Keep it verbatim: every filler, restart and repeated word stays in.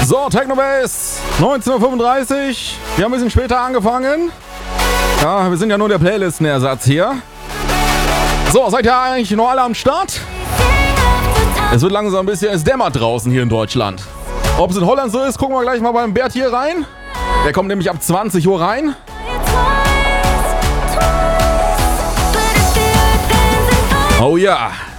So, Technobase, neunzehn Uhr fünfunddreißig. Wir haben ein bisschen später angefangen. Ja, wir sind ja nur der Playlistenersatz hier. So, seid ihr eigentlich noch alle am Start? Es wird langsam ein bisschen, es dämmert draußen hier in Deutschland. Ob es in Holland so ist, gucken wir gleich mal beim Bert hier rein. Der kommt nämlich ab zwanzig Uhr rein. Oh ja.